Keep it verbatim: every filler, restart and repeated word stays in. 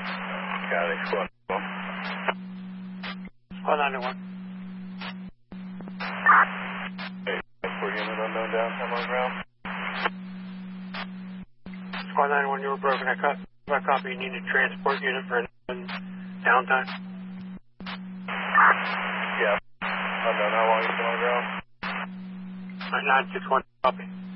Got it. Squad. Squad ninety-one. Hey, transport unit unknown downtown on ground. Squad ninety-one, you were broken. I cut. I copy. You need a transport unit for downtime. Yeah. Unknown. How long you been on ground? nine six one, copy.